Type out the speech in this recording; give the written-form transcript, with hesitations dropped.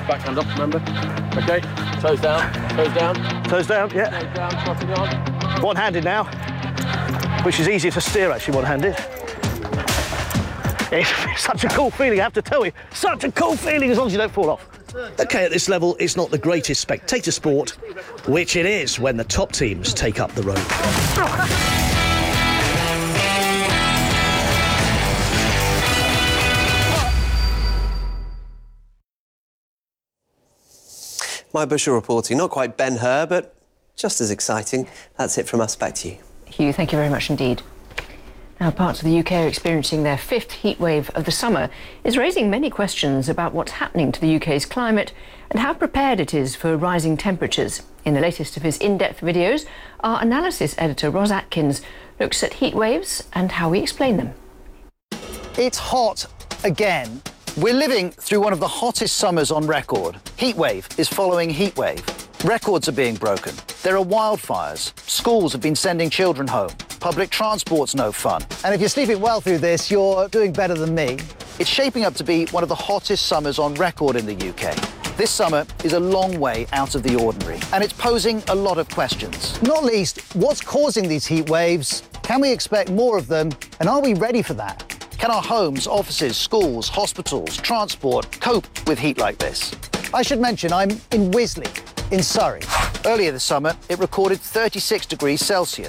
backhand up, remember? Okay, toes down, toes down. Toes down, yeah. Toes down, trotting on. One-handed now, which is easier to steer, actually, one-handed. It's such a cool feeling, I have to tell you. Such a cool feeling, as long as you don't fall off. OK, at this level, it's not the greatest spectator sport, which it is when the top teams take up the rope. My Bushel reporting, not quite Ben-Hur, but just as exciting. That's it from us. Back to you. Hugh, thank you very much indeed. Now, parts of the UK are experiencing their fifth heatwave of the summer, is raising many questions about what's happening to the UK's climate and how prepared it is for rising temperatures. In the latest of his in-depth videos, our analysis editor, Ros Atkins, looks at heatwaves and how we explain them. It's hot again. We're living through one of the hottest summers on record. Heatwave is following heatwave. Records are being broken. There are wildfires. Schools have been sending children home. Public transport's no fun. And if you're sleeping well through this, you're doing better than me. It's shaping up to be one of the hottest summers on record in the UK. This summer is a long way out of the ordinary, and it's posing a lot of questions. Not least, what's causing these heat waves? Can we expect more of them? And are we ready for that? Can our homes, offices, schools, hospitals, transport cope with heat like this? I should mention I'm in Wisley, in Surrey. Earlier this summer, it recorded 36 degrees Celsius.